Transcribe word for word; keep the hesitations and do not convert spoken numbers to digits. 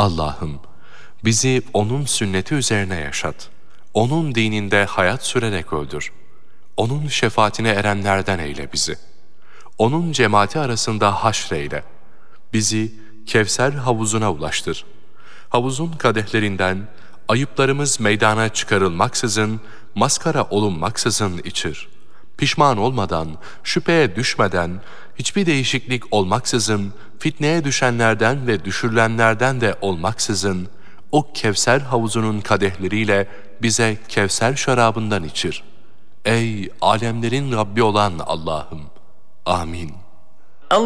Allah'ım, bizi onun sünneti üzerine yaşat. Onun dininde hayat sürerek öldür. Onun şefaatine erenlerden eyle bizi. Onun cemaati arasında haşreyle. Bizi Kevser havuzuna ulaştır. Havuzun kadehlerinden ayıplarımız meydana çıkarılmaksızın, maskara olunmaksızın içir. Pişman olmadan, şüpheye düşmeden, hiçbir değişiklik olmaksızın, fitneye düşenlerden ve düşürülenlerden de olmaksızın, o Kevser havuzunun kadehleriyle bize Kevser şarabından içir. Ey alemlerin Rabbi olan Allah'ım! Amin.